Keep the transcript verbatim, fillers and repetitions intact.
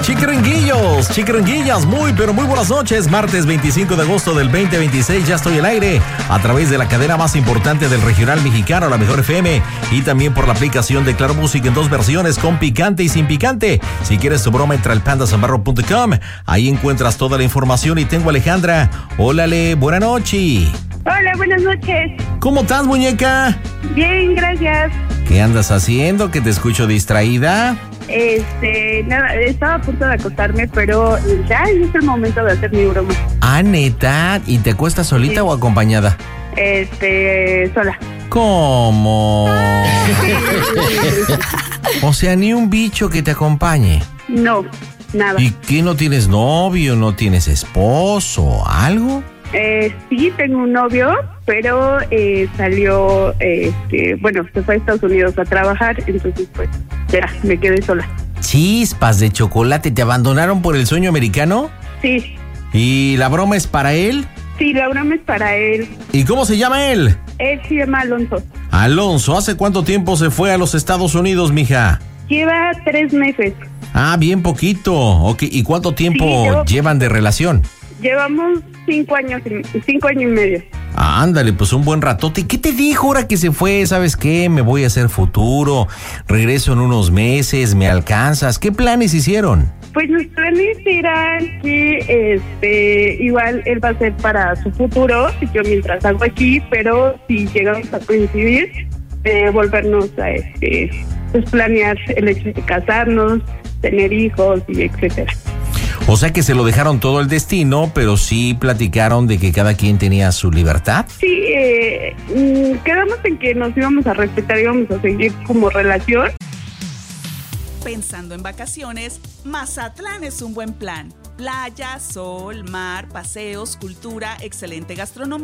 Chiquiringuillos, chiquiringuillas, muy pero muy buenas noches. Martes veinticinco de agosto del veinte veintiséis, ya estoy al aire a través de la cadena más importante del regional mexicano, la Mejor F M, y también por la aplicación de Claro Música en dos versiones, con picante y sin picante. Si quieres tu broma, entra al panda zambarro punto com, ahí encuentras toda la información. Y tengo a Alejandra. Hola, Ale, buena noche. Hola, buenas noches. ¿Cómo estás, muñeca? Bien, gracias. ¿Qué andas haciendo? Que te escucho distraída. Este, nada, estaba a punto de acostarme, pero ya es el momento de hacer mi broma. Ah, ¿neta? ¿Y te acuestas solita sí. o acompañada? Este, sola. ¿Cómo? O sea, ni un bicho que te acompañe. No, nada. ¿Y qué, no tienes novio, no tienes esposo, algo? Eh, sí, tengo un novio, pero eh, salió, eh, este, bueno, se fue a Estados Unidos a trabajar, entonces pues ya, me quedé sola. Chispas de chocolate, ¿te abandonaron por el sueño americano? Sí. ¿Y la broma es para él? Sí, la broma es para él. ¿Y cómo se llama él? Él se llama Alonso. Alonso, ¿hace cuánto tiempo se fue a los Estados Unidos, mija? Lleva tres meses. Ah, bien poquito. Ok, ¿y cuánto tiempo sí, yo... llevan de relación? Llevamos cinco años, cinco años y medio. Ah, ándale, pues un buen ratote. ¿Qué te dijo ahora que se fue? ¿Sabes qué? Me voy a hacer futuro, regreso en unos meses, ¿me alcanzas? ¿Qué planes hicieron? Pues los planes eran que este, igual él va a ser para su futuro, yo mientras hago aquí, pero si llegamos a coincidir, eh, volvernos a este, pues planear el hecho de casarnos, tener hijos y etcétera. O sea que se lo dejaron todo el destino, pero sí platicaron de que cada quien tenía su libertad. Sí, eh, quedamos en que nos íbamos a respetar, íbamos a seguir como relación. Pensando en vacaciones, Mazatlán es un buen plan. Playa, sol, mar, paseos, cultura, excelente gastronomía.